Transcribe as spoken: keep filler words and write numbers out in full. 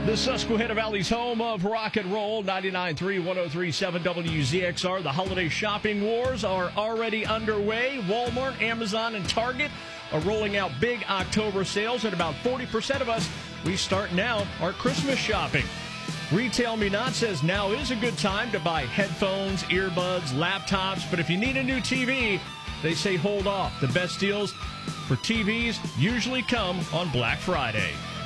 The Susquehanna Valley's home of rock and roll, ninety-nine point three, one oh three point seven W Z X R. The holiday shopping wars are already underway. Walmart, Amazon, and Target are rolling out big October sales, and about forty percent of us, we start now our Christmas shopping. Retail Me Not says now is a good time to buy headphones, earbuds, laptops, but if you need a new T V, they say hold off. The best deals for T Vs usually come on Black Friday.